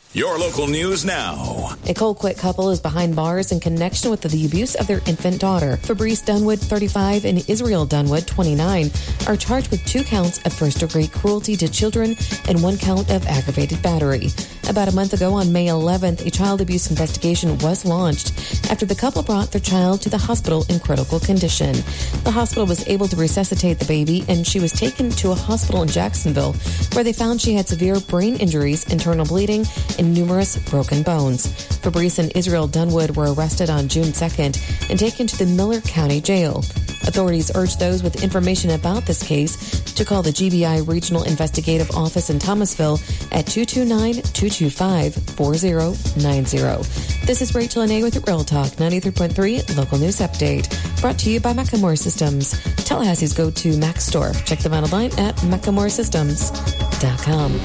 Your local news now. A Colquitt couple is behind bars in connection with the abuse of their infant daughter. Fabrice Dunwood, 35, and Israel Dunwood, 29, are charged with 2 counts of first-degree cruelty to children and 1 count of aggravated battery. About a month ago, on May 11th, a child abuse investigation was launched after the couple brought their child to the hospital in critical condition. The hospital was able to resuscitate the baby, and she was taken to a hospital in Jacksonville, where they found she had severe brain injuries, internal bleeding, and numerous broken bones. Fabrice and Israel Dunwood were arrested on June 2nd and taken to the Miller County Jail. Authorities urge those with information about this case to call the GBI Regional Investigative Office in Thomasville at 229-225-4090. This is Rachel Anay with Real Talk 93.3 Local News Update, brought to you by Macklemore Systems, Tallahassee's go-to Mac store. Check them out online at MacklemoreSystems.com.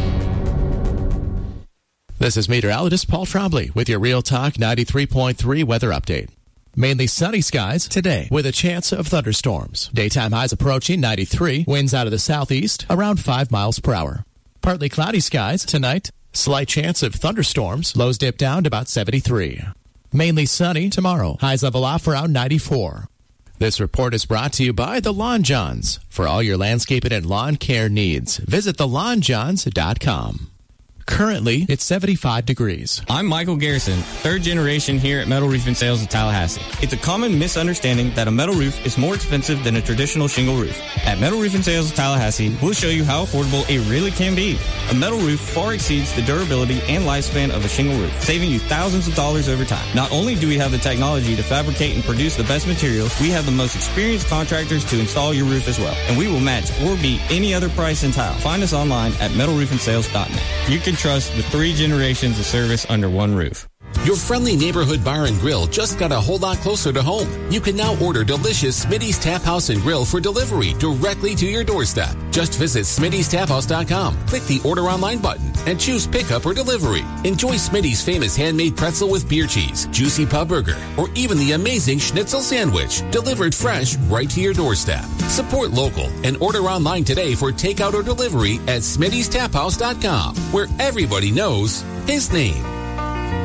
This is meteorologist Paul Trombley with your Real Talk 93.3 weather update. Mainly sunny skies today with a chance of thunderstorms. Daytime highs approaching 93, winds out of the southeast around 5 miles per hour. Partly cloudy skies tonight, slight chance of thunderstorms, lows dip down to about 73. Mainly sunny tomorrow, highs level off around 94. This report is brought to you by The Lawn Johns. For all your landscaping and lawn care needs, visit thelawnjohns.com. Currently, it's 75 degrees. I'm Michael Garrison, third generation here at Metal Roofing Sales of Tallahassee. It's a common misunderstanding that a metal roof is more expensive than a traditional shingle roof. At Metal Roofing Sales of Tallahassee, we'll show you how affordable it really can be. A metal roof far exceeds the durability and lifespan of a shingle roof, saving you thousands of dollars over time. Not only do we have the technology to fabricate and produce the best materials, we have the most experienced contractors to install your roof as well. And we will match or beat any other price in tile. Find us online at metalroofingSales.net. You can trust the 3 generations of service under one roof. Your friendly neighborhood bar and grill just got a whole lot closer to home. You can now order delicious Smitty's Tap House and Grill for delivery directly to your doorstep. Just visit Smitty'sTapHouse.com, click the Order Online button, and choose pickup or delivery. Enjoy Smitty's famous handmade pretzel with beer cheese, juicy pub burger, or even the amazing schnitzel sandwich, delivered fresh right to your doorstep. Support local and order online today for takeout or delivery at Smitty'sTapHouse.com, where everybody knows his name.